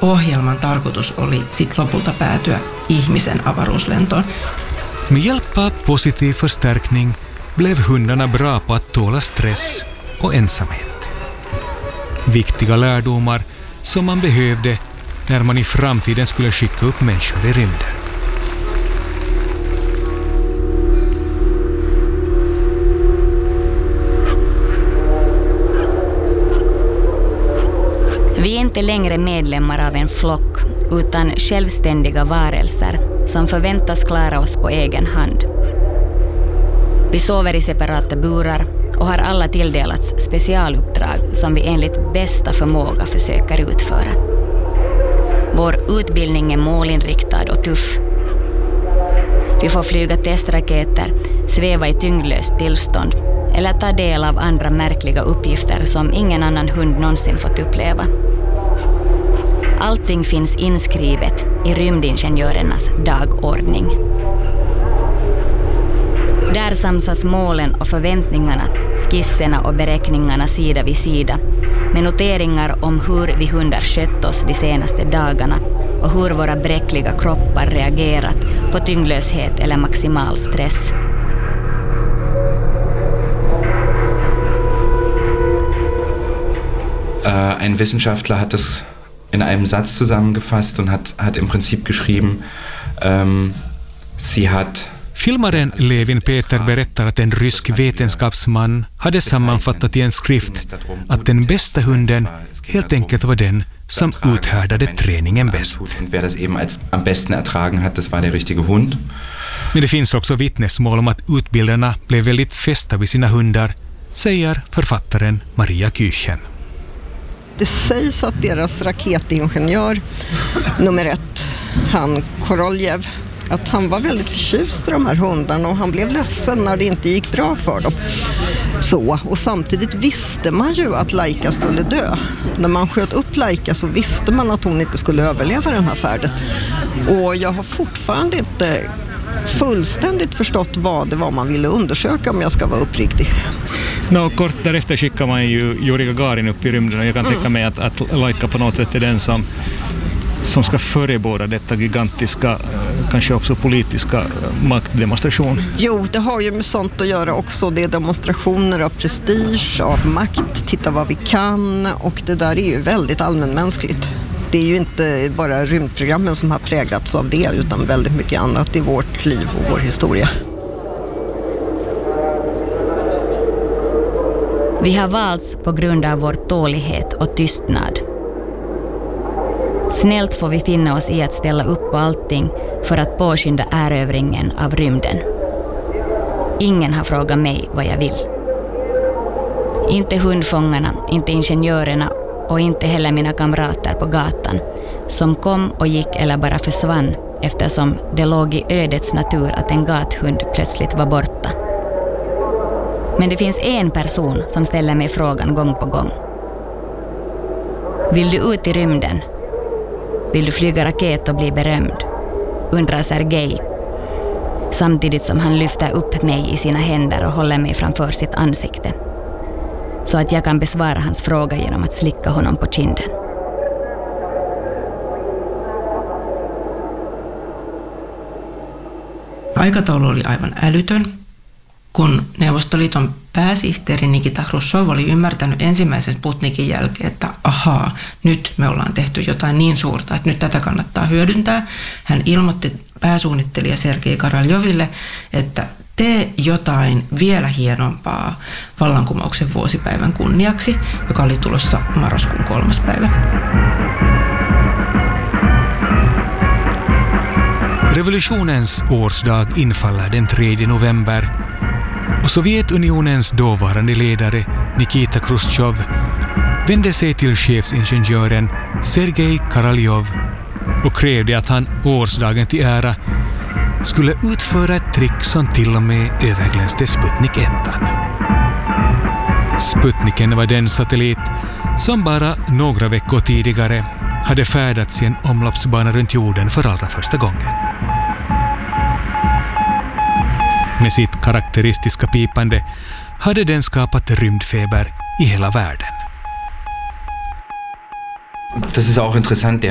ohjelman tarkoitus oli sit lopulta päätyä ihmisen avaruuslentoon. Med hjälp av positiv förstärkning blev hundarna bra på att tåla stress och ensamhet. Viktiga lärdomar som man behövde när man i framtiden skulle skicka upp människor i rymden. Vi är inte längre medlemmar av en flock utan självständiga varelser som förväntas klara oss på egen hand. Vi sover i separata burar och har alla tilldelats specialuppdrag som vi enligt bästa förmåga försöker utföra. Vår utbildning är målinriktad och tuff. Vi får flyga testraketer, sväva i tyngdlöst tillstånd eller ta del av andra märkliga uppgifter som ingen annan hund någonsin fått uppleva. Allting finns inskrivet i rymdingenjörernas dagordning. Där samsas målen och förväntningarna, skisserna och beräkningarna sida vid sida med noteringar om hur vi hundar skött oss de senaste dagarna och hur våra bräckliga kroppar reagerat på tyngdlöshet eller maximal stress. Ein Wissenschaftler hat das in einem Satz zusammengefasst und hat im Prinzip geschrieben, sie hat... Filmaren Levin Peter berättar att en rysk vetenskapsman hade sammanfattat i en skrift att den bästa hunden helt enkelt var den som uthärdade träningen bäst. Wer das eben am besten ertragen hat, das var der richtige hund. Men det finns också vittnesmål om att utbildarna blev väldigt fästa vid sina hundar, säger författaren Maria Küchen. Det sägs att deras raketingenjör nummer 1, han Koroljev, att han var väldigt förtjust i de här hundarna och han blev ledsen när det inte gick bra för dem. Så, och samtidigt visste man ju att Laika skulle dö. När man sköt upp Laika så visste man att hon inte skulle överleva den här färden. Och jag har fortfarande inte fullständigt förstått vad det var man ville undersöka, om jag ska vara uppriktig. Kort därefter skickar man ju Yuri Gagarin upp i rymden och jag kan tänka mig att Laika på något sätt är den som ska förebåda detta gigantiska, kanske också politiska maktdemonstration. Jo, det har ju med sånt att göra också. Det är demonstrationer av prestige, av makt, titta vad vi kan, och det där är ju väldigt allmänmänskligt. Det är ju inte bara rymdprogrammen som har präglats av det, utan väldigt mycket annat i vårt liv och vår historia. Vi har valts på grund av vår tålighet och tystnad. Snällt får vi finna oss i att ställa upp på allting för att påskynda erövringen av rymden. Ingen har frågat mig vad jag vill. Inte hundfångarna, inte ingenjörerna och inte heller mina kamrater på gatan som kom och gick eller bara försvann eftersom det låg i ödets natur att en gathund plötsligt var borta. Men det finns en person som ställer mig frågan gång på gång. Vill du ut i rymden? Vill du flyga raket och bli berömd? Undrar Sergej, samtidigt som han lyfter upp mig i sina händer och håller mig framför sitt ansikte. Så att jag kan besvara hans fråga genom att slicka honom på kinden. Aikataulu oli aivan älytön. Kun Neuvostoliiton pääsihteeri Nikita Hruštšov oli ymmärtänyt ensimmäisen Sputnikin jälkeen, että ahaa, nyt me ollaan tehty jotain niin suurta, että nyt tätä kannattaa hyödyntää. Hän ilmoitti pääsuunnittelija Sergei Koroljoville, että tee jotain vielä hienompaa vallankumouksen vuosipäivän kunniaksi, joka oli tulossa marraskuun 3. päivä. Revolutionens årsdag infaller den 3 november och Sovjetunionens dåvarande ledare Nikita Khrushchev vände sig till chefsingenjören Sergej Koroljov och krävde att han årsdagen till ära skulle utföra ett trick som till och med överglänste Sputnik 1. Sputniken var den satellit som bara några veckor tidigare hade färdats i en omloppsbana runt jorden för allra första gången. Med sitt karaktäristiska pipande hade den skapat rymdfeber i hela världen. Das ist auch interessant.